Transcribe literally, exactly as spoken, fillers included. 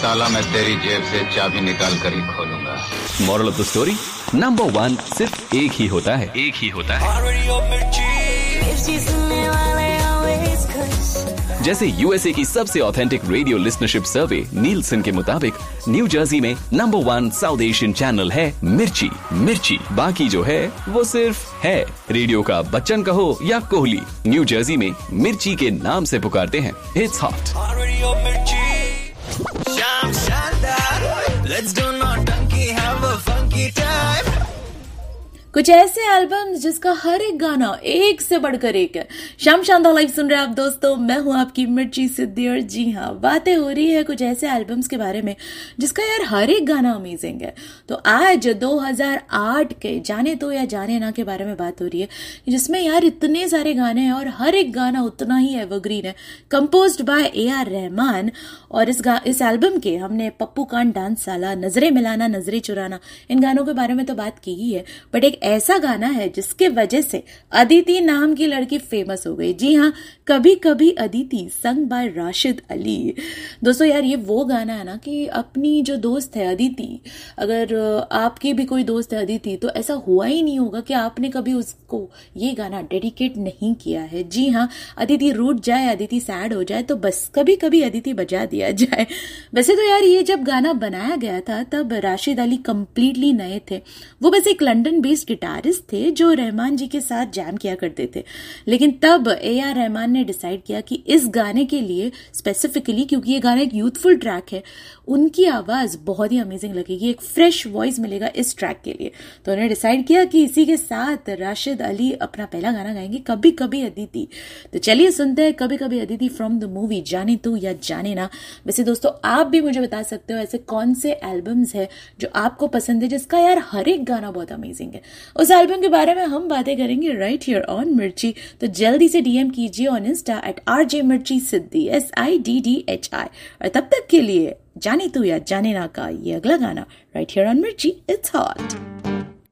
ताला मैं तेरी जेब से चाबी निकाल कर ही खोलूंगा। Moral of the story, number one सिर्फ एक ही होता है, एक ही होता है। जैसे यूएसए की सबसे ऑथेंटिक रेडियो लिस्टनरशिप सर्वे नीलसन के मुताबिक न्यू जर्सी में number one south Asian channel है मिर्ची। मिर्ची बाकी जो है वो सिर्फ है। रेडियो का बच्चन कहो या कोहली, न्यू जर्सी में मिर्ची के नाम से पुकारते हैं। It's hot. कुछ ऐसे एल्बम्स जिसका हर एक गाना एक से बढ़कर एक है। शाम शानदार लाइव सुन रहे हैं आप दोस्तों, मैं हूं आपकी मिर्ची सिद्धि। और जी हाँ, बातें हो रही है कुछ ऐसे एल्बम्स के बारे में जिसका यार हर एक गाना अमेजिंग है। तो आज दो हज़ार आठ के जाने तो या जाने ना के बारे में बात हो रही है, जिसमें यार इतने सारे गाने हैं और हर एक गाना उतना ही एवरग्रीन है। Composed bye A R Rahman. और इस इस एल्बम के हमने पप्पू कांड डांस साला, नजरें मिलाना, नजरें चुराना, इन गानों के बारे में तो बात की ही है। बट एक ऐसा गाना है जिसके वजह से अदिति नाम की लड़की फेमस हो गई। जी हाँ, कभी कभी अदिति, संग बाय राशिद अली। दोस्तों यार, ये वो गाना है ना कि अपनी जो दोस्त है अदिति, अगर आपकी भी कोई दोस्त है अदिति, तो ऐसा हुआ ही नहीं होगा कि आपने कभी उसको ये गाना डेडिकेट नहीं किया है। जी हाँ, अदिति रूठ जाए, अदिति सैड हो जाए, तो बस कभी कभी अदिति बजा दिया जाए। वैसे तो यार ये जब गाना बनाया गया था तब राशिद अली कंप्लीटली नए थे। वो बस एक लंदन बेस्ड गिटारिस्ट थे जो रहमान जी के साथ जैम किया करते थे। लेकिन तब ए आर रहमान ने डिसाइड किया कि इस गाने के लिए स्पेसिफिकली, क्योंकि ये गाना एक यूथफुल ट्रैक है, उनकी आवाज बहुत ही अमेजिंग लगेगी, एक फ्रेश वॉइस मिलेगा इस ट्रैक के लिए। तो उन्होंने डिसाइड किया कि इसी के साथ राशिद अली अपना पहला गाना गाएंगे, कभी कभी अदिति। तो चलिए सुनते हैं कभी कभी अदिति फ्रॉम द मूवी जाने तू या जाने ना। वैसे दोस्तों, आप भी मुझे बता सकते हो ऐसे कौन से एल्बम्स है जो आपको पसंद है, जिसका यार हर एक गाना बहुत अमेजिंग है। उस एल्बम के बारे में हम बातें करेंगे राइट हियर ऑन मिर्ची। तो जल्दी से डीएम कीजिए ऑन इंस्टा एट आरजे मिर्ची सिद्धि, S I D D H I. और तब तक के लिए जाने तू या जाने ना का ये अगला गाना राइट हियर ऑन मिर्ची। It's hot.